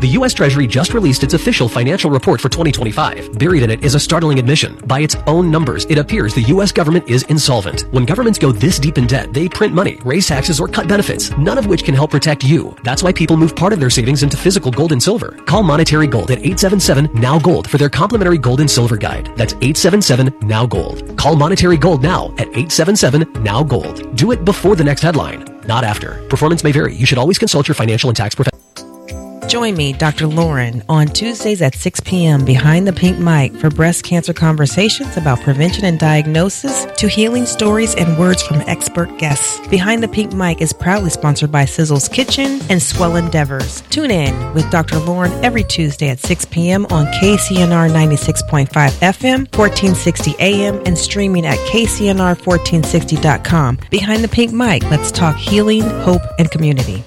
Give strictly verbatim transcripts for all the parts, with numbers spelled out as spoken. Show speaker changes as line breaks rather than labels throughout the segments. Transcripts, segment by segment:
The U S Treasury just released its official financial report for twenty twenty-five. Buried in it is a startling admission. By its own numbers, it appears the U S government is insolvent. When governments go this deep in debt, they print money, raise taxes, or cut benefits, none of which can help protect you. That's why people move part of their savings into physical gold and silver. Call Monetary Gold at eight seven seven, N O W, GOLD for their complimentary gold and silver guide. That's eight seven seven, N O W, GOLD. Call Monetary Gold now at eight seven seven, N O W, GOLD. Do it before the next headline, not after. Performance may vary. You should always consult your financial and tax professional.
Join me, Doctor Lauren, on Tuesdays at six p.m. behind the pink mic for breast cancer conversations about prevention and diagnosis to healing stories and words from expert guests. Behind the Pink Mic is proudly sponsored by Sizzle's Kitchen and Swell Endeavors. Tune in with Doctor Lauren every Tuesday at six p.m. on K C N R ninety-six point five F M, fourteen sixty A M, and streaming at K C N R fourteen sixty dot com. Behind the Pink Mic, let's talk healing, hope, and community.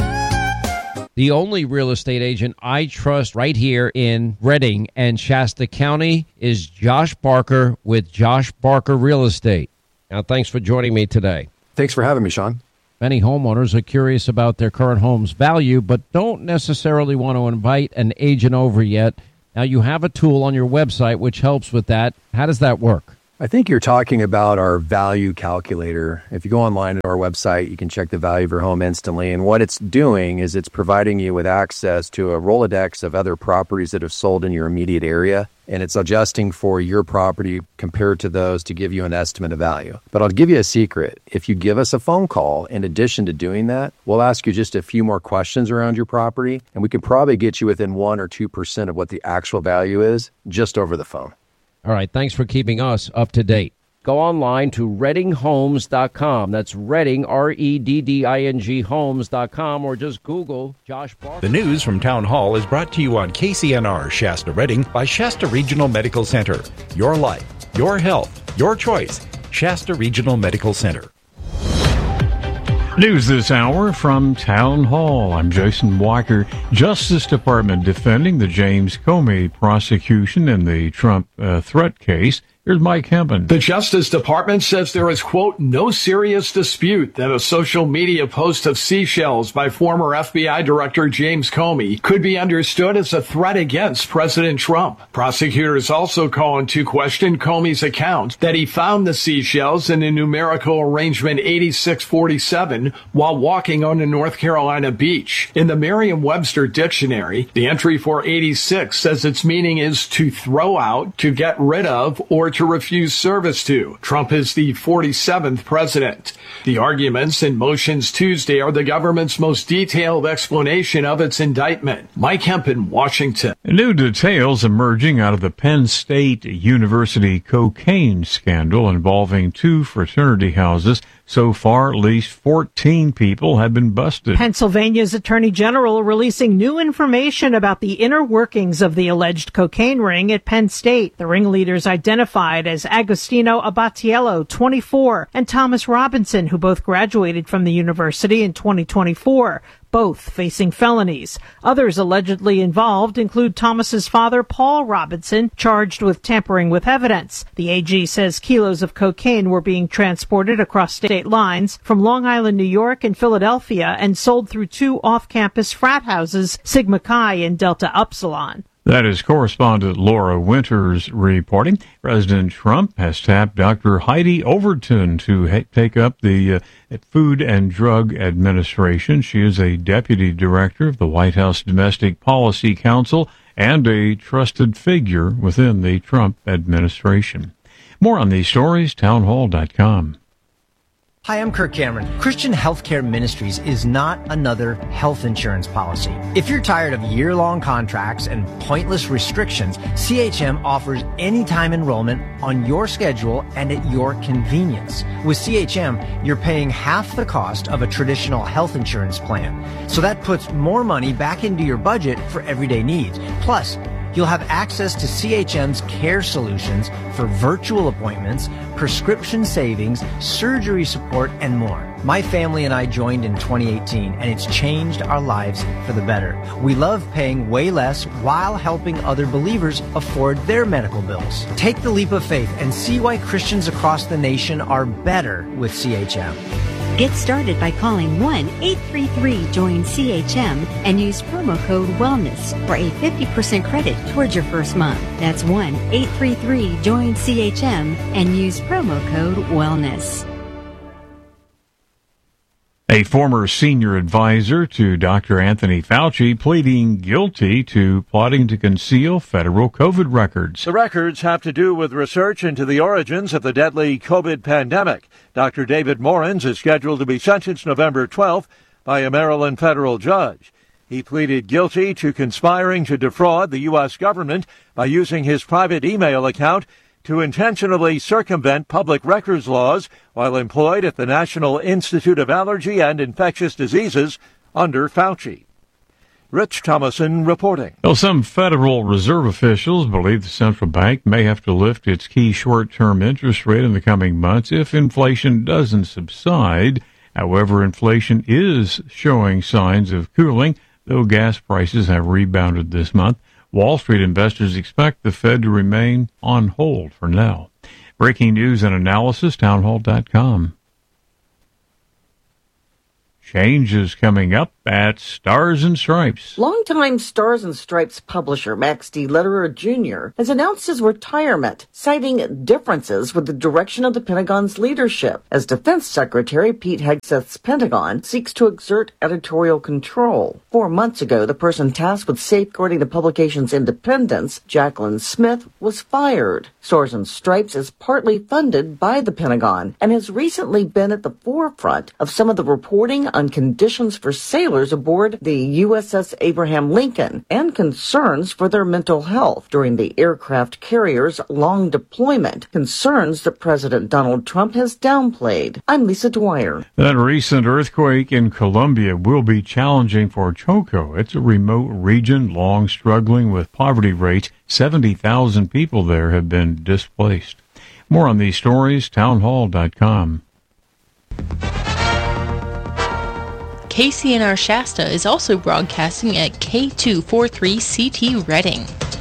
The only real estate agent I trust right here in Redding and Shasta County is Josh Barker with Josh Barker Real Estate. Now, thanks for joining me today.
Thanks for having me, Sean.
Many homeowners are curious about their current home's value, but don't necessarily want to invite an agent over yet. Now, you have a tool on your website which helps with that. How does that work?
I think you're talking about our value calculator. If you go online to our website, you can check the value of your home instantly. And what it's doing is it's providing you with access to a Rolodex of other properties that have sold in your immediate area. And it's adjusting for your property compared to those to give you an estimate of value. But I'll give you a secret. If you give us a phone call, in addition to doing that, we'll ask you just a few more questions around your property. And we can probably get you within one or two percent of what the actual value is just over the phone.
All right, thanks for keeping us up to date. Go online to redding homes dot com. That's Redding, R E D D I N G homes dot com, or just Google Josh Barker.
The news from Town Hall is brought to you on K C N R Shasta Redding by Shasta Regional Medical Center. Your life, your health, your choice. Shasta Regional Medical Center.
News this hour from Town Hall. I'm Jason Walker. Justice Department defending the James Comey prosecution in the Trump uh, threat case. Here's Mike Hempen.
The Justice Department says there is, quote, no serious dispute that a social media post of seashells by former F B I Director James Comey could be understood as a threat against President Trump. Prosecutors also call into question Comey's account that he found the seashells in a numerical arrangement eighty-six forty-seven while walking on a North Carolina beach. In the Merriam-Webster dictionary, the entry for eighty-six says its meaning is to throw out, to get rid of, or to refuse service to. Trump is the forty-seventh president. The arguments and motions Tuesday are the government's most detailed explanation of its indictment. Mike Hempen, Washington.
New details emerging out of the Penn State University cocaine scandal involving two fraternity houses. So far, at least fourteen people have been busted.
Pennsylvania's Attorney General releasing new information about the inner workings of the alleged cocaine ring at Penn State. The ringleaders identified as Agostino Abatiello, twenty-four, and Thomas Robinson, who both graduated from the university in twenty twenty-four. Both facing felonies. Others allegedly involved include Thomas's father, Paul Robinson, charged with tampering with evidence. The A G says kilos of cocaine were being transported across state lines from Long Island, New York and Philadelphia and sold through two off-campus frat houses, Sigma Chi and Delta Upsilon.
That is correspondent Laura Winters reporting. President Trump has tapped Doctor Heidi Overton to ha- take up the uh, Food and Drug Administration. She is a deputy director of the White House Domestic Policy Council and a trusted figure within the Trump administration. More on these stories, town hall dot com.
Hi, I'm Kirk Cameron. Christian Healthcare Ministries is not another health insurance policy. If you're tired of year-long contracts and pointless restrictions, C H M offers anytime enrollment on your schedule and at your convenience. With C H M, you're paying half the cost of a traditional health insurance plan. So that puts more money back into your budget for everyday needs. Plus, you'll have access to C H M's care solutions for virtual appointments, prescription savings, surgery support, and more. My family and I joined in twenty eighteen, and it's changed our lives for the better. We love paying way less while helping other believers afford their medical bills. Take the leap of faith and see why Christians across the nation are better with C H M.
Get started by calling one eight three three join C H M and use promo code WELLNESS for a fifty percent credit towards your first month. That's one eight three three join C H M and use promo code WELLNESS.
A former senior advisor to Doctor Anthony Fauci pleading guilty to plotting to conceal federal COVID records.
The records have to do with research into the origins of the deadly COVID pandemic. Doctor David Morins is scheduled to be sentenced November twelfth by a Maryland federal judge. He pleaded guilty to conspiring to defraud the U S government by using his private email account to intentionally circumvent public records laws while employed at the National Institute of Allergy and Infectious Diseases under Fauci. Rich Thomason reporting.
Well, some Federal Reserve officials believe the central bank may have to lift its key short-term interest rate in the coming months if inflation doesn't subside. However, inflation is showing signs of cooling, though gas prices have rebounded this month. Wall Street investors expect the Fed to remain on hold for now. Breaking news and analysis, townhall dot com. Changes coming up at Stars and Stripes.
Longtime Stars and Stripes publisher Max D. Lederer Junior has announced his retirement, citing differences with the direction of the Pentagon's leadership, as Defense Secretary Pete Hegseth's Pentagon seeks to exert editorial control. Four months ago, the person tasked with safeguarding the publication's independence, Jacqueline Smith, was fired. Stars and Stripes is partly funded by the Pentagon and has recently been at the forefront of some of the reporting on conditions for sailors aboard the U S S Abraham Lincoln and concerns for their mental health during the aircraft carrier's long deployment, concerns that President Donald Trump has downplayed. I'm Lisa Dwyer.
That recent earthquake in Colombia will be challenging for Choco. It's a remote region, long struggling with poverty rates. seventy thousand people there have been displaced. More on these stories, townhall dot com.
K C N R Shasta is also broadcasting at K two forty-three C T Reading.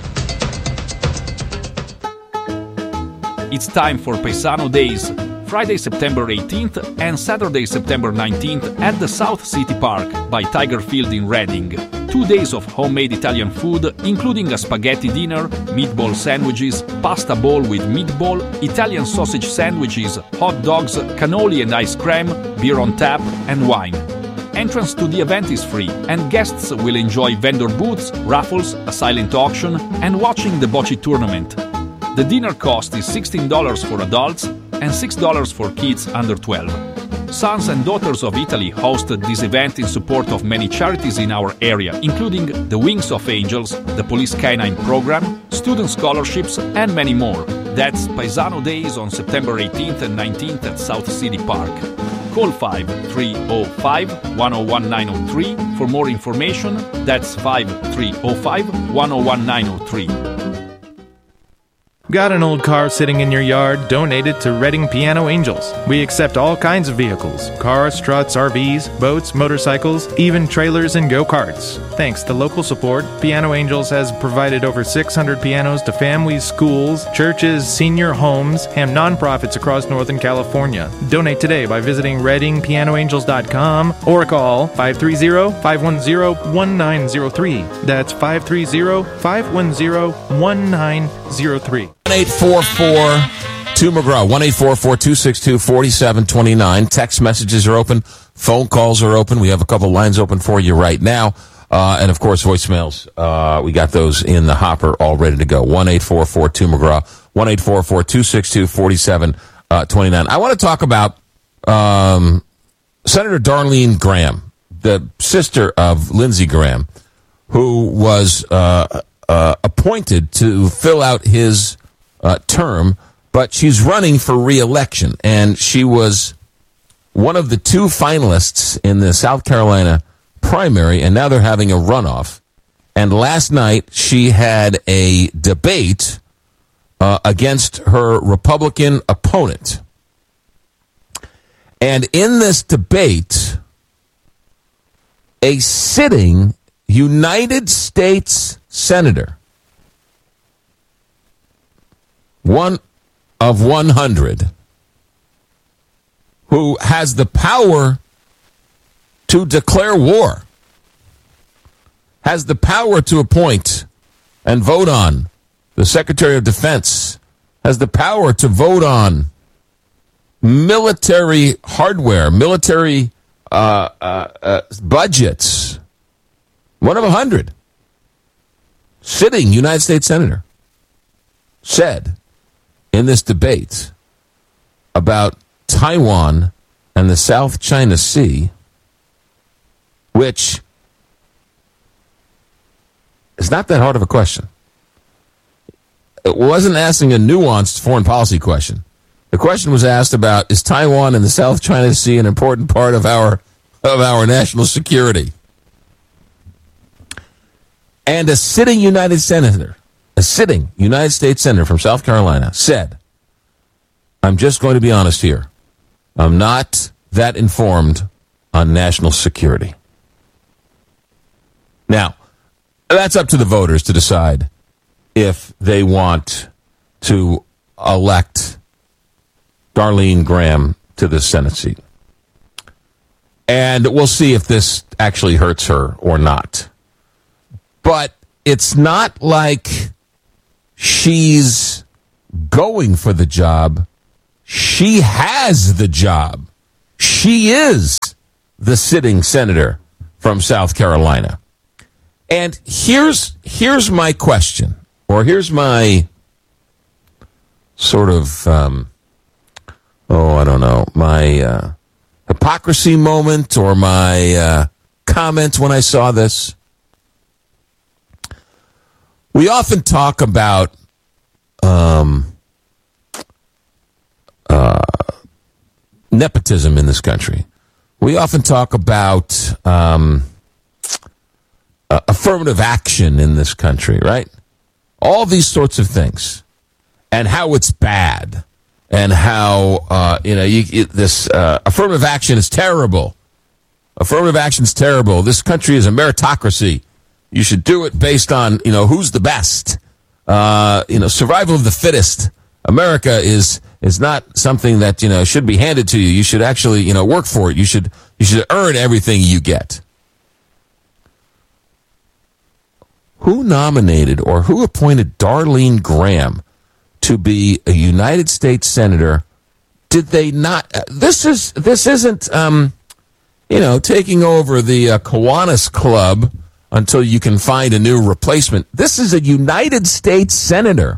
It's time for Paisano Days, Friday, September eighteenth and Saturday, September nineteenth at the South City Park by Tiger Field in Reading. Two days of homemade Italian food, including a spaghetti dinner, meatball sandwiches, pasta bowl with meatball, Italian sausage sandwiches, hot dogs, cannoli and ice cream, beer on tap, and wine. Entrance to the event is free, and guests will enjoy vendor booths, raffles, a silent auction, and watching the bocce tournament. The dinner cost is sixteen dollars for adults and six dollars for kids under twelve. Sons and Daughters of Italy hosted this event in support of many charities in our area, including the Wings of Angels, the Police Canine Program, student scholarships, and many more. That's Paisano Days on September eighteenth and nineteenth at South City Park. Call five three zero five, one zero one nine zero three for more information. That's five three zero five, one zero one nine zero three.
Got an old car sitting in your yard? Donate it to Reading Piano Angels. We accept all kinds of vehicles: cars, trucks, R Vs, boats, motorcycles, even trailers and go-karts. Thanks to local support, Piano Angels has provided over six hundred pianos to families, schools, churches, senior homes, and nonprofits across Northern California. Donate today by visiting reading piano angels dot com or call five three zero, five one zero, one nine zero three. That's five three zero, five one zero, one nine zero three.
one eight four four two McGraw, one eight four four, two six two, four seven two nine. Text messages are open. Phone calls are open. We have a couple lines open for you right now. Uh, and, of course, voicemails. Uh, we got those in the hopper all ready to go. one eight four four two McGraw, one eight four four, two six two, four seven two nine. I want to talk about um, Senator Darlene Graham, the sister of Lindsey Graham, who was uh, uh, appointed to fill out his uh, term, but she's running for re-election. And she was one of the two finalists in the South Carolina primary, and now they're having a runoff. And last night she had a debate uh, against her Republican opponent. And in this debate, a sitting United States senator, one of one hundred, who has the power to declare war, has the power to appoint and vote on the Secretary of Defense, has the power to vote on military hardware, military uh, uh, uh, budgets. One of a hundred. Sitting United States Senator said in this debate about Taiwan and the South China Sea, which is not that hard of a question. It wasn't asking a nuanced foreign policy question. The question was asked about, is Taiwan and the South China Sea an important part of our of our national security? And a sitting United Senator, a sitting United States Senator from South Carolina said, I'm just going to be honest here. I'm not that informed on national security. Now, that's up to the voters to decide if they want to elect Darlene Graham to the Senate seat. And we'll see if this actually hurts her or not. But it's not like she's going for the job. She has the job. She is the sitting senator from South Carolina. And here's here's my question, or here's my sort of, um, oh, I don't know, my uh, hypocrisy moment or my uh, comment when I saw this. We often talk about um, uh, nepotism in this country. We often talk about um, uh, affirmative action in this country, right? All these sorts of things, and how it's bad, and how uh, you know you, it, this uh, affirmative action is terrible. Affirmative action is terrible. This country is a meritocracy. You should do it based on, you know, who's the best. Uh, you know, survival of the fittest. America is is not something that, you know, should be handed to you. You should actually, you know, work for it. You should you should earn everything you get. Who nominated or who appointed Darlene Graham to be a United States Senator? Did they not? Uh, this is this isn't, um, you know, taking over the uh, Kiwanis Club until you can find a new replacement. This is a United States Senator.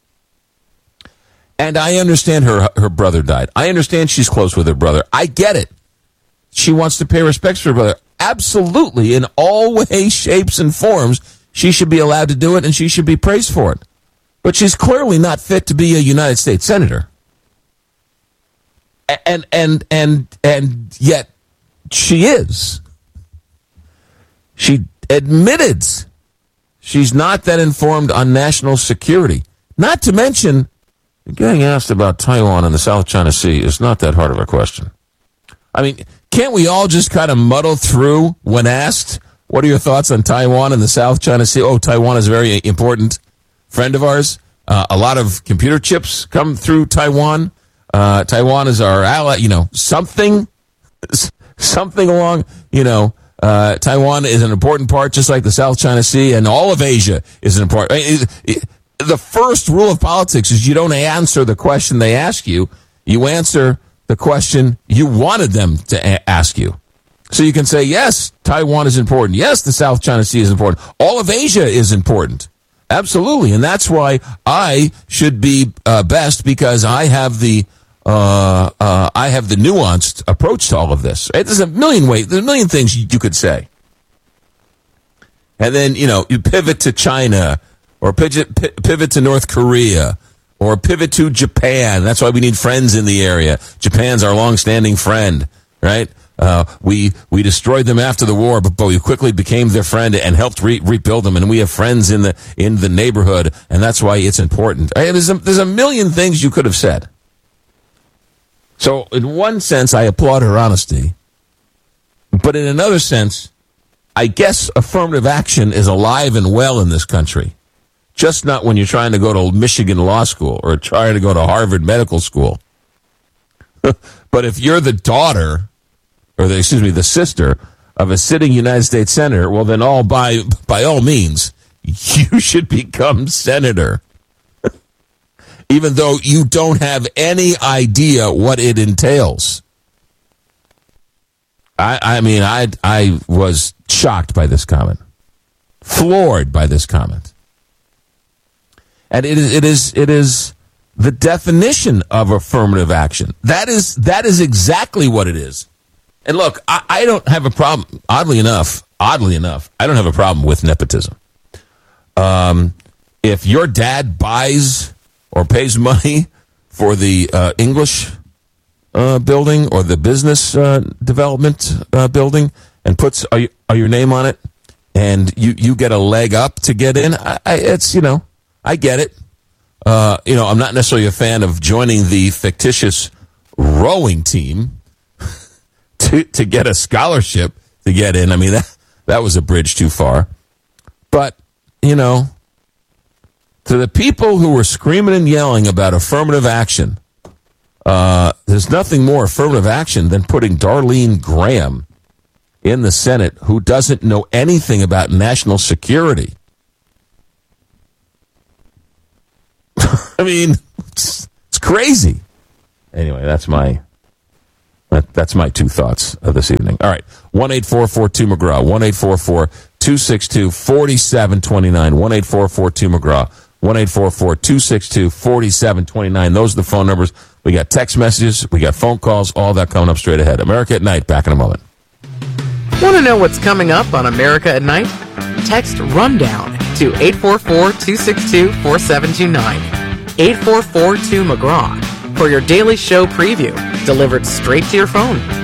And I understand her her brother died. I understand she's close with her brother. I get it. She wants to pay respects to her brother. Absolutely, in all ways, shapes, and forms, she should be allowed to do it, and she should be praised for it. But she's clearly not fit to be a United States Senator. And and and and yet she is. She admitted she's not that informed on national security. Not to mention, getting asked about Taiwan and the South China Sea is not that hard of a question. I mean, can't we all just kind of muddle through when asked, what are your thoughts on Taiwan and the South China Sea? Oh, Taiwan is a very important friend of ours. Uh, a lot of computer chips come through Taiwan. Uh, Taiwan is our ally, you know, something, something along, you know, Uh, Taiwan is an important part, just like the South China Sea, and all of Asia is an important. I mean, it, it, the first rule of politics is you don't answer the question they ask you. You answer the question you wanted them to a- ask you. So you can say, yes, Taiwan is important. Yes, the South China Sea is important. All of Asia is important. Absolutely. And that's why I should be uh, best, because I have the Uh, uh, I have the nuanced approach to all of this. Right? There's a million ways, there's a million things you, you could say. And then, you know, you pivot to China, or pivot, pivot to North Korea, or pivot to Japan. That's why we need friends in the area. Japan's our long-standing friend, right? Uh, we we destroyed them after the war, but, but we quickly became their friend and helped re- rebuild them. And we have friends in the in the neighborhood, and that's why it's important. Right? There's a, there's a million things you could have said. So in one sense, I applaud her honesty. But in another sense, I guess affirmative action is alive and well in this country. Just not when you're trying to go to Michigan Law School or trying to go to Harvard Medical School. But if you're the daughter, or the, excuse me, the sister of a sitting United States senator, well, then all by by all means, you should become senator. Even though you don't have any idea what it entails. I, I mean, I I was shocked by this comment. Floored by this comment. And it is it is it is the definition of affirmative action. That is that is exactly what it is. And look, I, I don't have a problem. Oddly enough, oddly enough, I don't have a problem with nepotism. Um, if your dad buys or pays money for the uh, English uh, building or the business uh, development uh, building and puts uh, uh, your name on it, and you, you get a leg up to get in, I, I, it's, you know, I get it. Uh, you know, I'm not necessarily a fan of joining the fictitious rowing team to to get a scholarship to get in. I mean, that, that was a bridge too far. But, you know, to the people who were screaming and yelling about affirmative action, uh, there's nothing more affirmative action than putting Darlene Graham in the Senate, who doesn't know anything about national security. I mean, it's, it's crazy. Anyway, that's my that, that's my two thoughts of this evening. All right, one eight four four two McGraw, one eight four four two six two four seven two nine, one eight four four two McGraw, one eight four four two six two four seven two nine. Those are the phone numbers. We got text messages, we got phone calls, all that coming up straight ahead. America at Night, back in a moment.
Want to know what's coming up on America at Night? Text RUNDOWN to eight four four two six two four seven two nine. eight four four two McGraw for your daily show preview, delivered straight to your phone.